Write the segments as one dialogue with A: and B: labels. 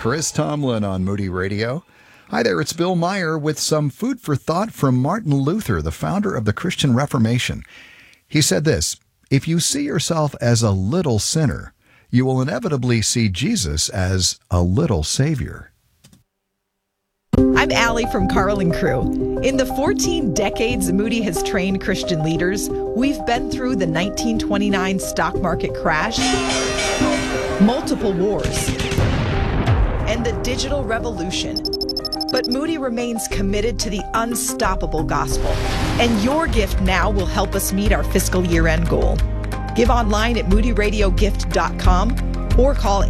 A: Chris Tomlin on Moody Radio. Hi there, it's Bill Meyer with some food for thought from Martin Luther, the founder of the Christian Reformation. He said this: if you see yourself as a little sinner, you will inevitably see Jesus as a little Savior.
B: I'm Allie from Carlin Crew. In the 14 decades Moody has trained Christian leaders, we've been through the 1929 stock market crash, multiple wars, and the digital revolution. But Moody remains committed to the unstoppable gospel, and your gift now will help us meet our fiscal year-end goal. Give online at moodyradiogift.com or call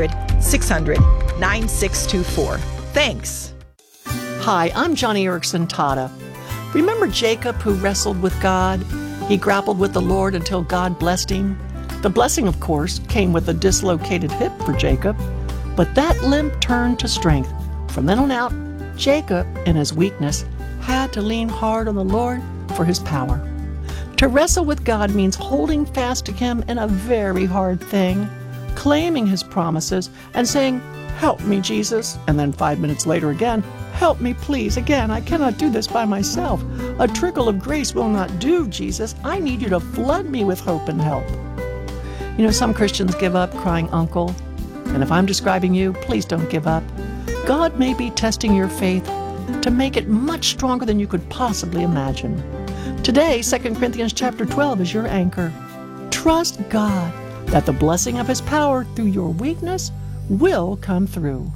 B: 800-600-9624. Thanks.
C: Hi, I'm Johnny Erickson Tata. Remember Jacob who wrestled with God? He grappled with the Lord until God blessed him. The blessing, of course, came with a dislocated hip for Jacob, but that limp turned to strength. From then on out, Jacob, in his weakness, had to lean hard on the Lord for his power. To wrestle with God means holding fast to Him in a very hard thing, claiming His promises and saying, "Help me, Jesus," and then 5 minutes later again, "Help me, please, again, I cannot do this by myself. A trickle of grace will not do, Jesus. I need you to flood me with hope and help." You know, some Christians give up crying uncle, and if I'm describing you, please don't give up. God may be testing your faith to make it much stronger than you could possibly imagine. Today, 2 Corinthians chapter 12 is your anchor. Trust God that the blessing of His power through your weakness will come through.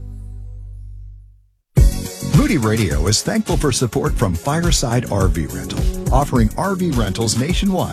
A: Moody Radio is thankful for support from Fireside RV Rental, offering RV rentals nationwide.